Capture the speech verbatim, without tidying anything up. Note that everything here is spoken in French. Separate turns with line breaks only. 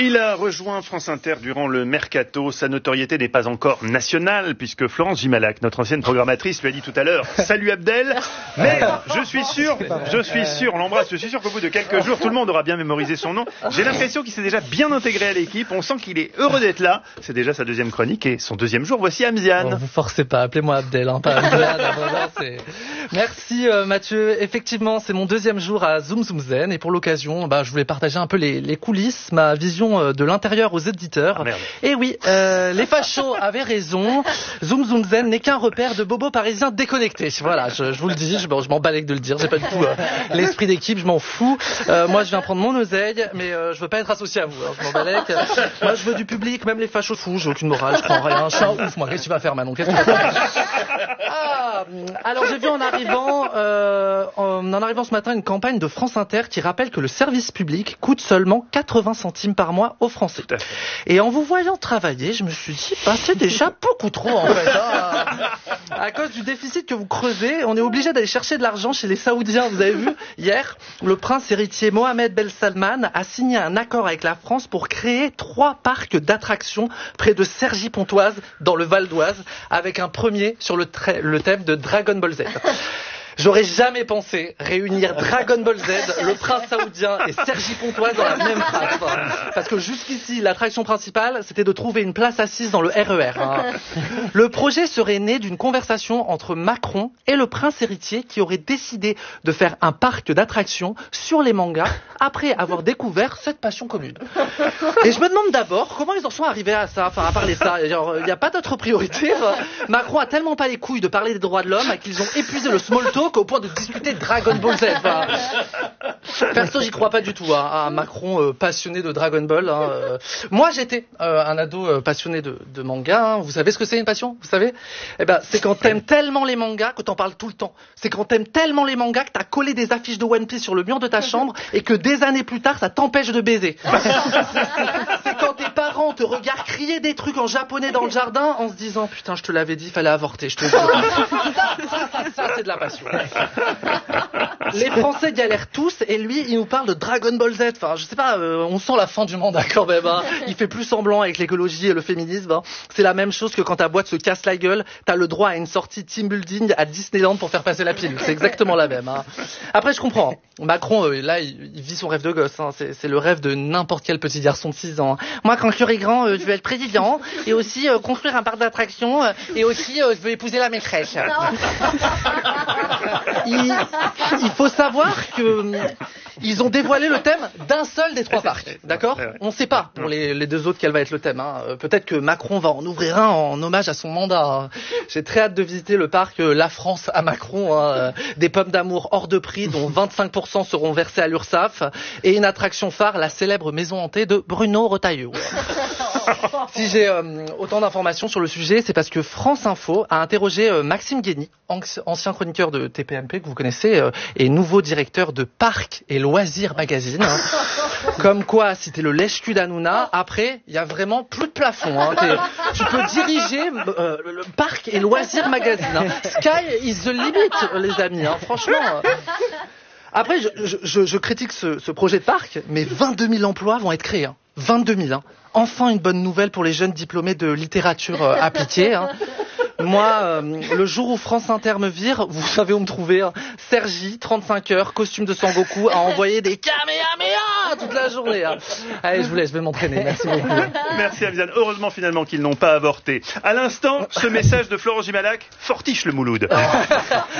Il a rejoint France Inter durant le Mercato. Sa notoriété n'est pas encore nationale puisque Florence Gimalak, notre ancienne programmatrice, lui a dit tout à l'heure « Salut Abdel !» Mais je suis sûr, je suis sûr, on l'embrasse, je suis sûr qu'au bout de quelques jours, tout le monde aura bien mémorisé son nom. J'ai l'impression qu'il s'est déjà bien intégré à l'équipe. On sent qu'il est heureux d'être là. C'est déjà sa deuxième chronique et son deuxième jour. Voici Amziane.
Bon, vous forcez pas, appelez-moi Abdel, hein, pas Amziane. c'est... Merci euh, Mathieu. Effectivement, c'est mon deuxième jour à Zoom Zoom Zen et pour l'occasion, bah, je voulais partager un peu les, les coulisses, ma vision de l'intérieur aux éditeurs.
Ah,
et oui, euh, les fachos avaient raison. Zoom Zoom Zen n'est qu'un repère de bobos parisiens déconnectés. Voilà, je, je vous le dis, je, bon, je m'en balèque de le dire. J'ai pas du tout euh, l'esprit d'équipe, je m'en fous. Euh, moi, je viens prendre mon oseille, mais euh, je veux pas être associé à vous. Hein, je m'en balèque. Moi, je veux du public, même les fachos fous. J'ai aucune morale, je prends rien. Je suis un ouf, moi. Qu'est-ce que tu vas faire, Manon? Qu'est-ce que tu vas faire? Ah, alors j'ai vu en arrivant, euh, en, en arrivant ce matin une campagne de France Inter qui rappelle que le service public coûte seulement quatre-vingts centimes par mois aux Français. Et en vous voyant travailler, je me suis dit, bah, c'est déjà beaucoup trop en fait. Hein. À cause du déficit que vous creusez, on est obligé d'aller chercher de l'argent chez les Saoudiens. Vous avez vu, hier, le prince héritier Mohamed Ben Salman a signé un accord avec la France pour créer trois parcs d'attractions près de Cergy-Pontoise, dans le Val d'Oise, avec un premier sur le, tra- le thème de Dragon Ball Z. J'aurais jamais pensé réunir Dragon Ball Z, le prince saoudien et Cergy-Pontoise dans la même phrase. Parce que jusqu'ici, l'attraction principale, c'était de trouver une place assise dans le R E R. Hein. Le projet serait né d'une conversation entre Macron et le prince héritier qui aurait décidé de faire un parc d'attractions sur les mangas après avoir découvert cette passion commune. Et je me demande d'abord comment ils en sont arrivés à ça, enfin à parler de ça. Il n'y a pas d'autre priorité. Macron a tellement pas les couilles de parler des droits de l'homme qu'ils ont épuisé le small talk au point de discuter de Dragon Ball Z. Enfin, perso, j'y crois pas du tout. Hein, à Macron euh, passionné de Dragon Ball. Hein, euh. Moi, j'étais euh, un ado euh, passionné de, de manga. Hein. Vous savez ce que c'est une passion? Vous savez? Eh ben, c'est quand t'aimes tellement les mangas que t'en parles tout le temps. C'est quand t'aimes tellement les mangas que t'as collé des affiches de One Piece sur le mur de ta chambre et que des années plus tard, ça t'empêche de baiser. C'est quand tes parents te regardent crier des trucs en japonais dans le jardin en se disant putain, je te l'avais dit, fallait avorter. Je te jure. Ça, ça, ça, c'est de la passion. Les Français galèrent tous et lui il nous parle de Dragon Ball Z. Enfin je sais pas, euh, on sent la fin du monde hein, quand même. Hein. Il fait plus semblant avec l'écologie et le féminisme. Hein. C'est la même chose que quand ta boîte se casse la gueule, t'as le droit à une sortie team building à Disneyland pour faire passer la pilule. C'est exactement la même. Hein. Après je comprends. Macron euh, là il, il vit son rêve de gosse. Hein. C'est, c'est le rêve de n'importe quel petit garçon de six ans. Hein. Moi quand je serai grand, euh, je veux être président et aussi euh, construire un parc d'attractions euh, et aussi euh, je veux épouser la maîtresse. Il, il faut savoir que ils ont dévoilé le thème d'un seul des trois parcs, d'accord? On ne sait pas pour les, les deux autres quel va être le thème. Hein. Peut-être que Macron va en ouvrir un en hommage à son mandat. Hein. J'ai très hâte de visiter le parc La France à Macron. Hein. Des pommes d'amour hors de prix dont vingt-cinq pour cent seront versés à l'URSSAF et une attraction phare, la célèbre maison hantée de Bruno Retailleau. Si j'ai euh, autant d'informations sur le sujet, c'est parce que France Info a interrogé euh, Maxime Guény, ancien chroniqueur de T P M P que vous connaissez, euh, et nouveau directeur de Parc et Loisirs Magazine. Hein. Comme quoi, si t'es le lèche-cul d'Hanouna, après, il y a vraiment plus de plafond. Hein. Tu peux diriger euh, le Parc et Loisirs Magazine. Hein. Sky is the limit, les amis. Hein. Franchement... Euh... Après, je, je, je, je critique ce, ce projet de parc, mais vingt-deux mille emplois vont être créés. Hein. vingt-deux mille. Hein. Enfin, une bonne nouvelle pour les jeunes diplômés de littérature euh, appliquée. Hein. Moi, euh, le jour où France Inter me vire, vous savez où me trouver. Hein. Cergy, trente-cinq heures, costume de Sangoku, à envoyer des Kamehameha toute la journée. Hein. Allez, je vous laisse, je vais m'entraîner. Merci beaucoup.
Merci Amziane. Heureusement finalement qu'ils n'ont pas avorté. À l'instant, ce message de Florence Gimalak, fortiche le Mouloud.